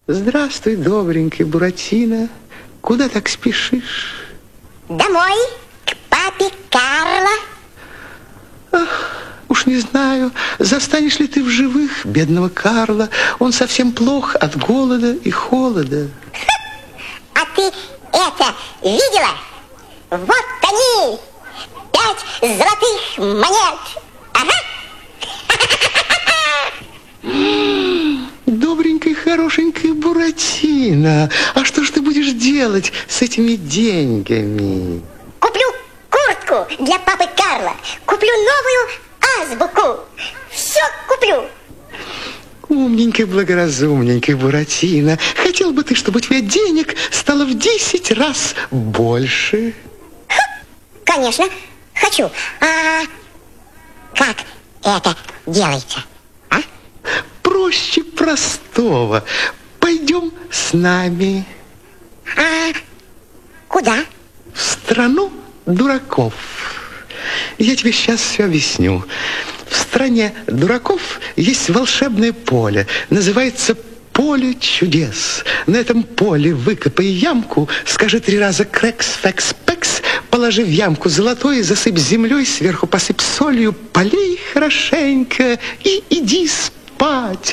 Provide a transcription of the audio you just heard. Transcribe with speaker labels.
Speaker 1: Здравствуй, добренький Буратино. Куда так спешишь?
Speaker 2: Домой, к папе Карло.
Speaker 1: Ах, уж не знаю, застанешь ли ты в живых бедного Карла. Он совсем плох от голода и холода.
Speaker 2: А ты это видела? Вот они, 5 золотых монет. Ага.
Speaker 1: Добренький, хорошенький Буратино. А что ж ты будешь делать с этими деньгами?
Speaker 2: Куплю куртку для папы Карла. Куплю новую азбуку. Все куплю.
Speaker 1: Умненький, благоразумненький Буратино. Хотел бы ты, чтобы у тебя денег стало в 10 раз больше?
Speaker 2: Конечно, хочу. А как это делается? А?
Speaker 1: Проще простого. Пойдем с нами.
Speaker 2: А куда?
Speaker 1: В страну дураков. Я тебе сейчас все объясню. В стране дураков есть волшебное поле. Называется поле чудес. На этом поле выкопай ямку, скажи 3 раза крекс, фекс, пекс, положи в ямку золотое, засыпь землей, сверху посыпь солью, полей хорошенько и иди спать.